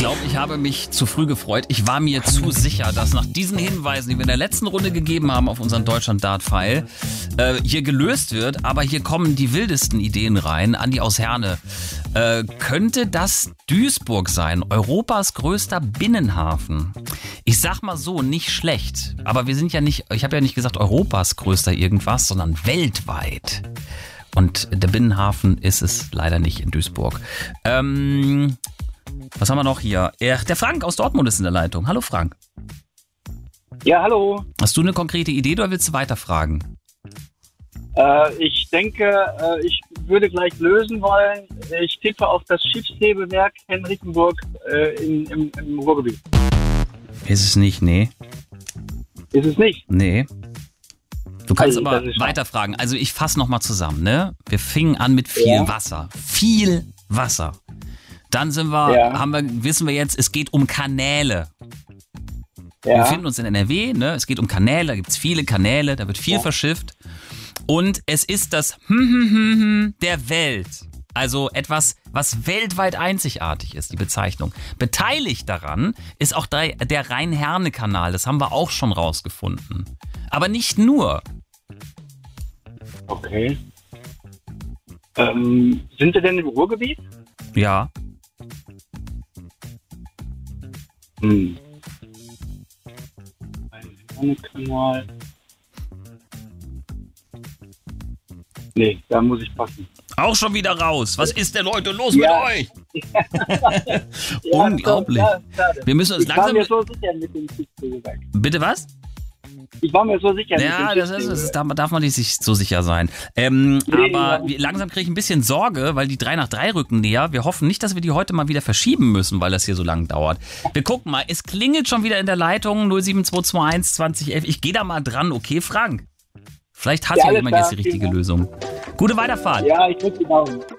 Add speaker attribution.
Speaker 1: glaube, ich habe mich zu früh gefreut. Ich war mir zu sicher, dass nach diesen Hinweisen, die wir in der letzten Runde gegeben haben auf unseren Deutschland-Dart-File, hier gelöst wird. Aber hier kommen die wildesten Ideen rein. Andi aus Herne. Könnte das Duisburg sein? Europas größter Binnenhafen. Ich sag mal so, nicht schlecht. Aber wir sind ja nicht, ich habe ja nicht gesagt Europas größter irgendwas, sondern weltweit. Und der Binnenhafen ist es leider nicht in Duisburg. Was haben wir noch hier? Der Frank aus Dortmund ist in der Leitung. Hallo Frank.
Speaker 2: Ja, hallo.
Speaker 1: Hast du eine konkrete Idee oder willst du weiterfragen?
Speaker 2: Ich denke, ich würde gleich lösen wollen. Ich tippe auf das Schiffshebewerk Henrickenburg im Ruhrgebiet.
Speaker 1: Ist es nicht, nee.
Speaker 2: Ist es nicht?
Speaker 1: Nee. Du kannst
Speaker 2: Also,
Speaker 1: aber weiterfragen. Also ich fasse nochmal zusammen, ne? Wir fingen an mit viel Wasser. Viel Wasser. Dann wissen wir jetzt, es geht um Kanäle. Wir befinden uns in NRW, ne? Es geht um Kanäle, da gibt es viele Kanäle, da wird viel verschifft. Und es ist das der Welt. Also etwas, was weltweit einzigartig ist, die Bezeichnung. Beteiligt daran ist auch der Rhein-Herne-Kanal. Das haben wir auch schon rausgefunden. Aber nicht nur.
Speaker 2: Okay. Sind wir denn im Ruhrgebiet?
Speaker 1: Ja.
Speaker 2: Rhein-Herne-Kanal. Nee, da muss ich passen.
Speaker 1: Auch schon wieder raus. Was ist denn heute los mit euch? Unglaublich. Wir müssen uns langsam...
Speaker 2: Ich war mir so sicher mit dem Schiffshebewerk.
Speaker 1: Bitte was?
Speaker 2: Ich war mir so sicher mit dem
Speaker 1: Schiffshebewerk. Ja, darf man nicht sich so sicher sein. Aber langsam kriege ich ein bisschen Sorge, weil die 3 nach 3 rücken näher. Wir hoffen nicht, dass wir die heute mal wieder verschieben müssen, weil das hier so lange dauert. Wir gucken mal. Es klingelt schon wieder in der Leitung 07221 2011. Ich gehe da mal dran. Okay, Frank? Vielleicht hat ja jemand jetzt die richtige Lösung. Gute Weiterfahrt.
Speaker 2: Ja, ich drücke die Daumen.